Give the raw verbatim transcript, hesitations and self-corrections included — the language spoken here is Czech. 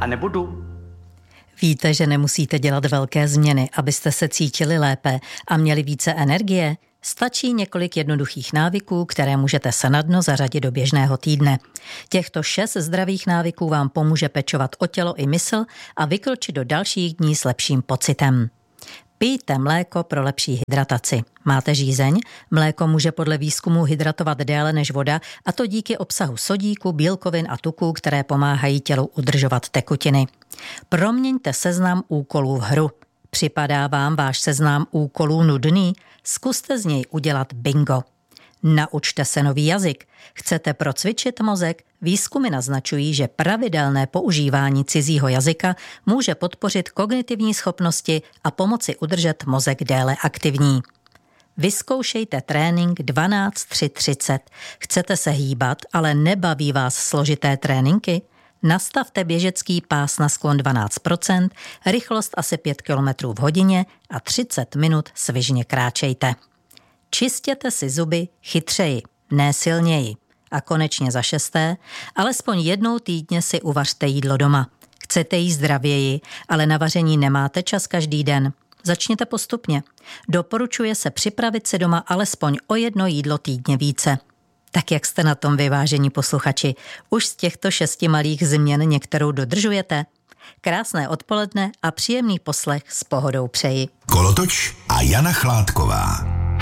a nebudu. Víte, že nemusíte dělat velké změny, abyste se cítili lépe a měli více energie? Stačí několik jednoduchých návyků, které můžete snadno zařadit do běžného týdne. Těchto šest zdravých návyků vám pomůže pečovat o tělo i mysl a vykročit do dalších dní s lepším pocitem. Pijte mléko pro lepší hydrataci. Máte žízeň? Mléko může podle výzkumu hydratovat déle než voda, a to díky obsahu sodíku, bílkovin a tuků, které pomáhají tělu udržovat tekutiny. Proměňte seznam úkolů v hru. Připadá vám váš seznam úkolů nudný? Zkuste z něj udělat bingo. Naučte se nový jazyk. Chcete procvičit mozek? Výzkumy naznačují, že pravidelné používání cizího jazyka může podpořit kognitivní schopnosti a pomoci udržet mozek déle aktivní. Vyzkoušejte trénink dvanáct tři třicet. Chcete se hýbat, ale nebaví vás složité tréninky? Nastavte běžecký pás na sklon dvanáct procent, rychlost asi pět kilometrů v hodině a třicet minut svižně kráčejte. Čistěte si zuby chytřeji, ne silněji. A konečně za šesté, alespoň jednou týdně si uvařte jídlo doma. Chcete jíst zdravěji, ale na vaření nemáte čas každý den. Začněte postupně. Doporučuje se připravit si doma alespoň o jedno jídlo týdně více. Tak jak jste na tom, vyvážení posluchači? Už z těchto šesti malých změn některou dodržujete? Krásné odpoledne a příjemný poslech s pohodou přeji. Kolotoč a Jana Chládková.